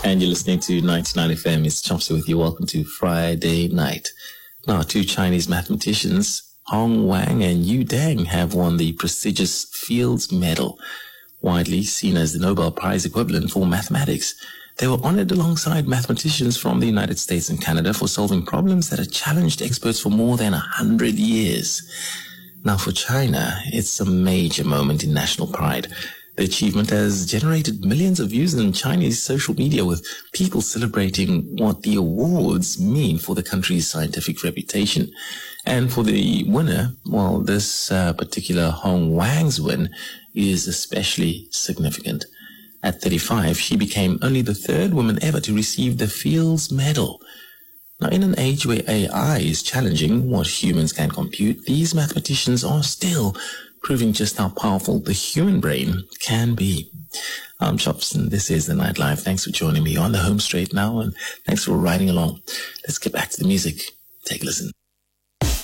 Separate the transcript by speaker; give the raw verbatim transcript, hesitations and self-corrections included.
Speaker 1: And you're listening to ninety-nine F M. It's Chomsky with you. Welcome to Friday night. Now, two Chinese mathematicians, Hong Wang and Yu Deng, have won the prestigious Fields Medal, widely seen as the Nobel Prize equivalent for mathematics. They were honored alongside mathematicians from the United States and Canada for solving problems that have challenged experts for more than a hundred years. Now, for China, it's a major moment in national pride. The achievement has generated millions of views in Chinese social media, with people celebrating what the awards mean for the country's scientific reputation. And for the winner, well, this uh, particular Hong Wang's win is especially significant. At thirty-five, she became only the third woman ever to receive the Fields Medal. Now, in an age where A I is challenging what humans can compute, these mathematicians are still proving just how powerful the human brain can be. I'm Chops, and this is The Nightlife. Thanks for joining me on the home straight now, and thanks for riding along. Let's get back to the music. Take a listen.